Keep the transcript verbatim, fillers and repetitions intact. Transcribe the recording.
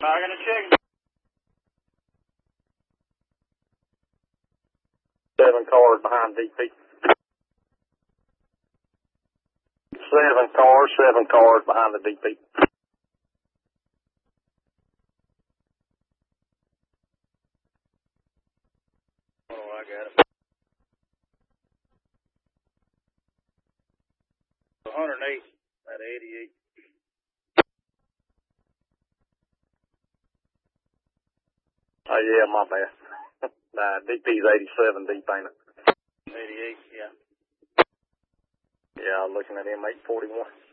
I'm gonna check. Seven cars behind D P. Seven cars, seven cars behind the D P. Oh, I got it. one hundred eight at eighty-eight. Oh, yeah, my bad. Nah, D P's eighty-seven deep, ain't it? eighty-eight, yeah. Yeah, I'm looking at him eight forty-one.